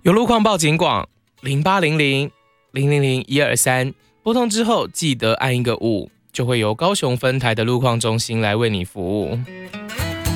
有路况报警广0800000123，拨通之后记得按一个5，就会由高雄分台的路况中心来为你服务。